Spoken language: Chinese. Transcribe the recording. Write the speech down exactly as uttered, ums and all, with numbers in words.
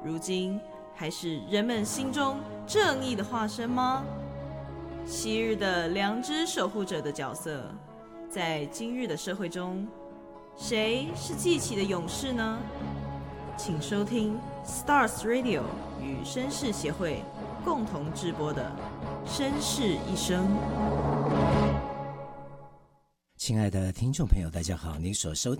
如今还是人们心中正义的化身吗？昔日的良知守护者的角色，在今日的社会中，谁是记起的勇士呢？请收听 Stars Radio 与绅士协会共同制播的《绅士一生》。 亲爱的听众朋友，大家好，您所收听